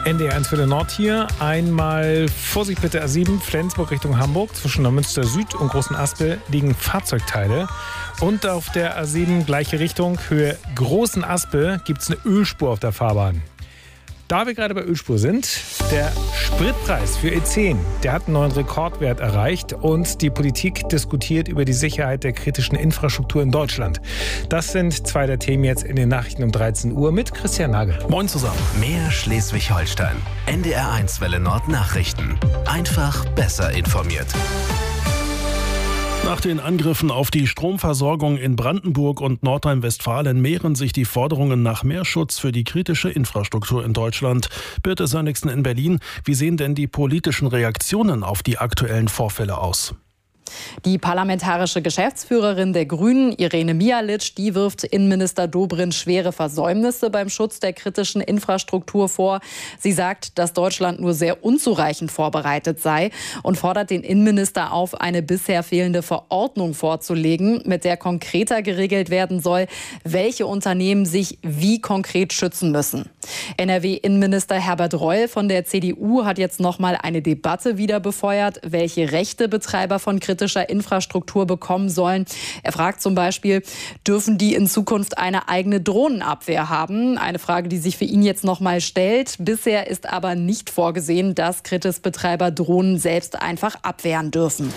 NDR1 für den Nord hier. Einmal Vorsicht bitte A7, Flensburg Richtung Hamburg. Zwischen Neumünster Süd und Großen Aspel liegen Fahrzeugteile. Und auf der A7 gleiche Richtung, Höhe Großen Aspel, gibt es eine Ölspur auf der Fahrbahn. Da wir gerade bei Ölspur sind, der Spritpreis für E10, der hat einen neuen Rekordwert erreicht und die Politik diskutiert über die Sicherheit der kritischen Infrastruktur in Deutschland. Das sind zwei der Themen jetzt in den Nachrichten um 13 Uhr mit Christian Nagel. Moin zusammen. Mehr Schleswig-Holstein. NDR1 Welle Nord Nachrichten. Einfach besser informiert. Nach den Angriffen auf die Stromversorgung in Brandenburg und Nordrhein-Westfalen mehren sich die Forderungen nach mehr Schutz für die kritische Infrastruktur in Deutschland. Birte Sönnigsen in Berlin. Wie sehen denn die politischen Reaktionen auf die aktuellen Vorfälle aus? Die parlamentarische Geschäftsführerin der Grünen, Irene Mialic, die wirft Innenminister Dobrindt schwere Versäumnisse beim Schutz der kritischen Infrastruktur vor. Sie sagt, dass Deutschland nur sehr unzureichend vorbereitet sei und fordert den Innenminister auf, eine bisher fehlende Verordnung vorzulegen, mit der konkreter geregelt werden soll, welche Unternehmen sich wie konkret schützen müssen. NRW-Innenminister Herbert Reul von der CDU hat jetzt nochmal eine Debatte wieder befeuert, welche Rechte Betreiber von kritischer Infrastruktur bekommen sollen. Er fragt zum Beispiel, dürfen die in Zukunft eine eigene Drohnenabwehr haben? Eine Frage, die sich für ihn jetzt nochmal stellt. Bisher ist aber nicht vorgesehen, dass Kritis-Betreiber Drohnen selbst einfach abwehren dürfen.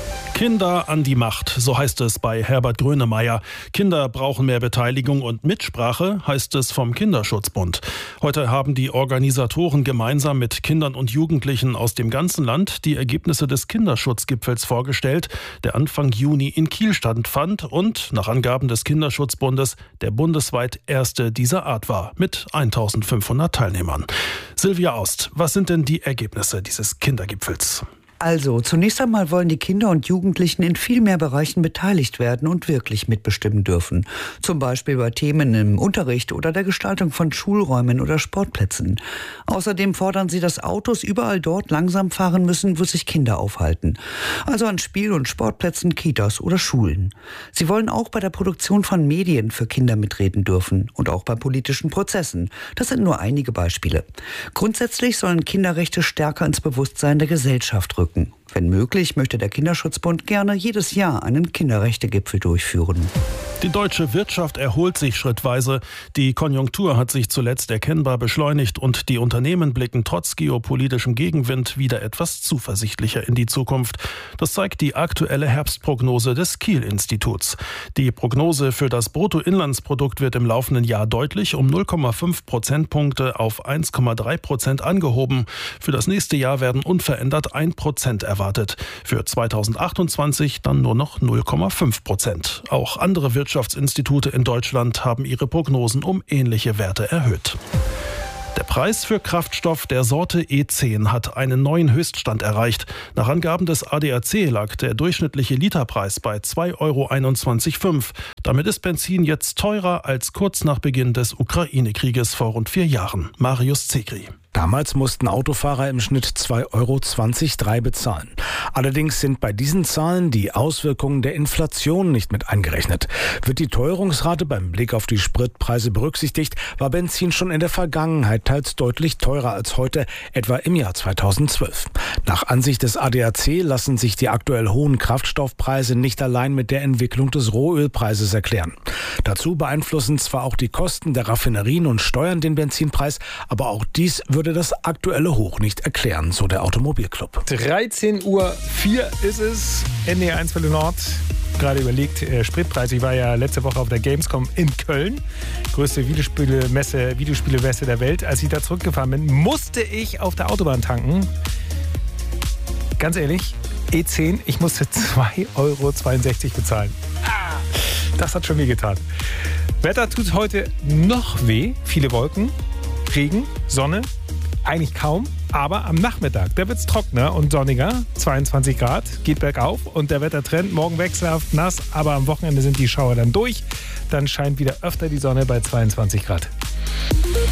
Kinder an die Macht, so heißt es bei Herbert Grönemeyer. Kinder brauchen mehr Beteiligung und Mitsprache, heißt es vom Kinderschutzbund. Heute haben die Organisatoren gemeinsam mit Kindern und Jugendlichen aus dem ganzen Land die Ergebnisse des Kinderschutzgipfels vorgestellt, der Anfang Juni in Kiel stattfand und, nach Angaben des Kinderschutzbundes, der bundesweit erste dieser Art war, mit 1500 Teilnehmern. Silvia Aust, was sind denn die Ergebnisse dieses Kindergipfels? Also, zunächst einmal wollen die Kinder und Jugendlichen in viel mehr Bereichen beteiligt werden und wirklich mitbestimmen dürfen. Zum Beispiel bei Themen im Unterricht oder der Gestaltung von Schulräumen oder Sportplätzen. Außerdem fordern sie, dass Autos überall dort langsam fahren müssen, wo sich Kinder aufhalten. Also an Spiel- und Sportplätzen, Kitas oder Schulen. Sie wollen auch bei der Produktion von Medien für Kinder mitreden dürfen und auch bei politischen Prozessen. Das sind nur einige Beispiele. Grundsätzlich sollen Kinderrechte stärker ins Bewusstsein der Gesellschaft rücken. Wenn möglich, möchte der Kinderschutzbund gerne jedes Jahr einen Kinderrechtegipfel durchführen. Die deutsche Wirtschaft erholt sich schrittweise. Die Konjunktur hat sich zuletzt erkennbar beschleunigt und die Unternehmen blicken trotz geopolitischem Gegenwind wieder etwas zuversichtlicher in die Zukunft. Das zeigt die aktuelle Herbstprognose des Kiel-Instituts. Die Prognose für das Bruttoinlandsprodukt wird im laufenden Jahr deutlich um 0,5 Prozentpunkte auf 1,3% angehoben. Für das nächste Jahr werden unverändert 1% erwartet. Für 2028 dann nur noch 0,5%. Auch andere Wirtschaftsinstitute in Deutschland haben ihre Prognosen um ähnliche Werte erhöht. Der Preis für Kraftstoff der Sorte E10 hat einen neuen Höchststand erreicht. Nach Angaben des ADAC lag der durchschnittliche Literpreis bei 2,215 €. Damit ist Benzin jetzt teurer als kurz nach Beginn des Ukraine-Krieges vor rund 4 Jahren. Marius Zekri. Damals mussten Autofahrer im Schnitt 2,23 € bezahlen. Allerdings sind bei diesen Zahlen die Auswirkungen der Inflation nicht mit eingerechnet. Wird die Teuerungsrate beim Blick auf die Spritpreise berücksichtigt, war Benzin schon in der Vergangenheit teils deutlich teurer als heute, etwa im Jahr 2012. Nach Ansicht des ADAC lassen sich die aktuell hohen Kraftstoffpreise nicht allein mit der Entwicklung des Rohölpreises erklären. Dazu beeinflussen zwar auch die Kosten der Raffinerien und Steuern den Benzinpreis, aber auch dies würde das aktuelle Hoch nicht erklären, so der Automobilclub. 13:04 Uhr ist es. NDR1 Welle Nord. Gerade überlegt, Spritpreis. Ich war ja letzte Woche auf der Gamescom in Köln. Größte Videospielemesse der Welt. Als ich da zurückgefahren bin, musste ich auf der Autobahn tanken. Ganz ehrlich, E10, ich musste 2,62 € bezahlen. Das hat schon wehgetan. Wetter tut heute noch weh. Viele Wolken, Regen, Sonne. Eigentlich kaum, aber am Nachmittag, da wird es trockener und sonniger, 22 Grad, geht bergauf und der Wettertrend morgen wechselhaft nass, aber am Wochenende sind die Schauer dann durch. Dann scheint wieder öfter die Sonne bei 22 Grad.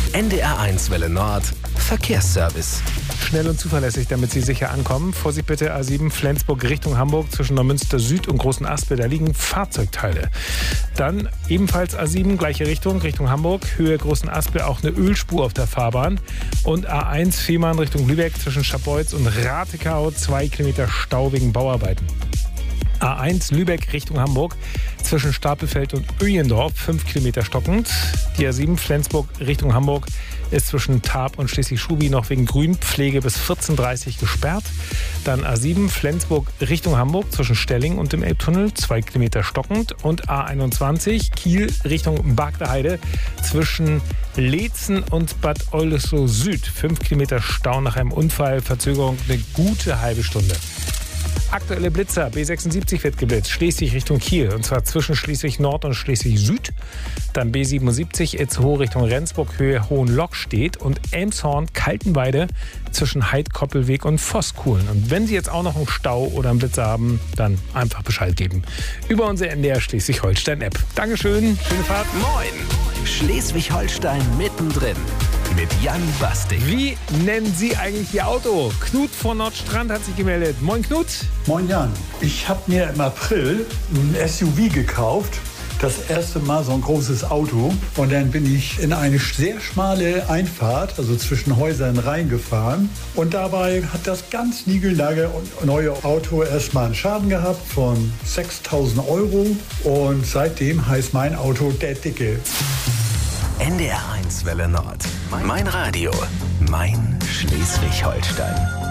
NDR1 Welle Nord Verkehrsservice. Schnell und zuverlässig, damit Sie sicher ankommen. Vorsicht bitte, A7 Flensburg Richtung Hamburg zwischen Neumünster Süd und Großen Aspe. Da liegen Fahrzeugteile. Dann ebenfalls A7, gleiche Richtung Hamburg, Höhe Großen Aspe, auch eine Ölspur auf der Fahrbahn. Und A1 Fehmarn Richtung Lübeck zwischen Scharbeutz und Ratekau, 2 Kilometer Stau wegen Bauarbeiten. A1 Lübeck Richtung Hamburg zwischen Stapelfeld und Öjendorf 5 Kilometer stockend. Die A7 Flensburg Richtung Hamburg ist zwischen Tarp und Schleswig-Schubi noch wegen Grünpflege bis 14:30 Uhr gesperrt. Dann A7 Flensburg Richtung Hamburg zwischen Stelling und dem Elbtunnel 2 Kilometer stockend. Und A21 Kiel Richtung Bagdeheide zwischen Leetzen und Bad Oldesloe Süd 5 Kilometer Stau nach einem Unfall, Verzögerung eine gute halbe Stunde. Aktuelle Blitzer, B76 wird geblitzt, Schleswig Richtung Kiel, und zwar zwischen Schleswig Nord und Schleswig Süd. Dann B77 Itzehoe Richtung Rendsburg, Höhe Hohenlock-Stedt, und Elmshorn Kaltenweide zwischen Heidkoppelweg und Voskuhlen. Und wenn Sie jetzt auch noch einen Stau oder einen Blitzer haben, dann einfach Bescheid geben. Über unsere NDR Schleswig-Holstein-App. Dankeschön, schöne Fahrt. Moin! Schleswig-Holstein mittendrin. Mit Jan Basting. Wie nennen Sie eigentlich Ihr Auto? Knut von Nordstrand hat sich gemeldet. Moin Knut. Moin Jan. Ich habe mir im April ein SUV gekauft. Das erste Mal so ein großes Auto. Und dann bin ich in eine sehr schmale Einfahrt, also zwischen Häusern, reingefahren. Und dabei hat das ganz niegelnagelneue neue Auto erstmal einen Schaden gehabt von 6.000 €. Und seitdem heißt mein Auto der Dicke. NDR1 Welle Nord. Mein Radio. Mein Schleswig-Holstein.